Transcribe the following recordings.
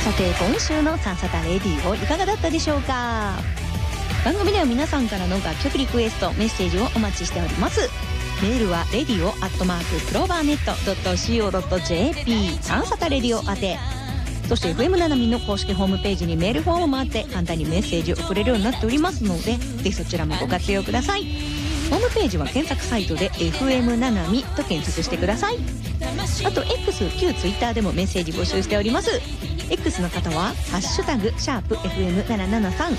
さて今週のサンサタレディオいかがだったでしょうか。番組では皆さんからの楽曲リクエストメッセージをお待ちしております。メールは radio@clovernet.co.jp サンサタレディオ宛て、そして FM ななみの公式ホームページにメールフォームもあって簡単にメッセージを送れるようになっておりますので、ぜひそちらもご活用ください。ホームページは検索サイトで FM ななみと検索してください。あと X 旧 Twitter でもメッセージ募集しております。 X の方はハッシュタグ#FM773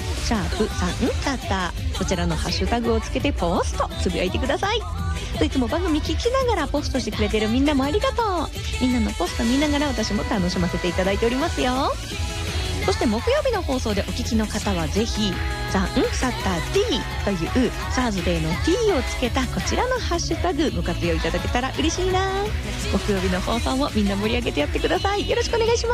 #3サタ、こちらのハッシュタグをつけてポストつぶやいてください。いつも番組聞きながらポストしてくれてるみんなもありがとう。みんなのポスト見ながら私も楽しませていただいておりますよ。そして木曜日の放送でお聞きの方はぜひザンサタ T というサーズデーの T をつけたこちらのハッシュタグご活用いただけたら嬉しいな。木曜日の放送もみんな盛り上げてやってください。よろしくお願いします。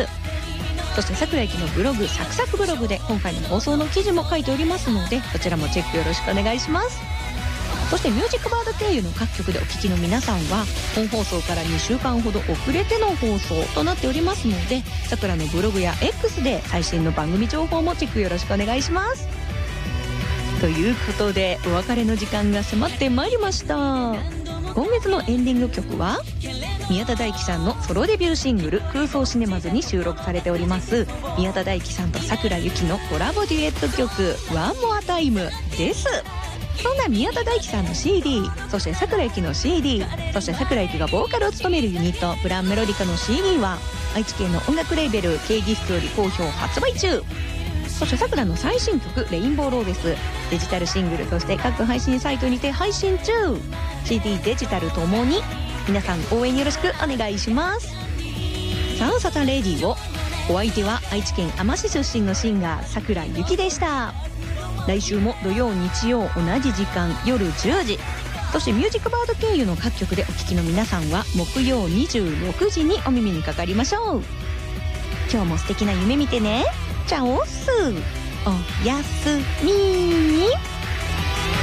そして桜井貴のブログサクサクブログで今回の放送の記事も書いておりますので、こちらもチェックよろしくお願いします。そしてミュージックバード経由の各局でお聞きの皆さんは本放送から2週間ほど遅れての放送となっておりますので、さくらのブログや X で最新の番組情報もチェックよろしくお願いします。ということでお別れの時間が迫ってまいりました。今月のエンディング曲は宮田大輝さんのソロデビューシングル空想シネマズに収録されております宮田大輝さんと桜井由紀のコラボデュエット曲ワンモアタイムです。そんな宮田大輝さんの CD、 そして桜井由紀の CD、 そして桜井由紀がボーカルを務めるユニットプランメロディカの CD は愛知県の音楽レーベル K ギフトより好評発売中。そして桜の最新曲レインボーローデスデジタルシングルとして各配信サイトにて配信中。 CD デジタルともに皆さん応援よろしくお願いします。サンサタレディオ、お相手は愛知県あま市出身のシンガー桜井由紀でした。来週も土曜日曜同じ時間夜10時、そしてミュージックバード経由の各局でお聴きの皆さんは木曜26時にお耳にかかりましょう。今日も素敵な夢見てね。チャオス、おやすみ。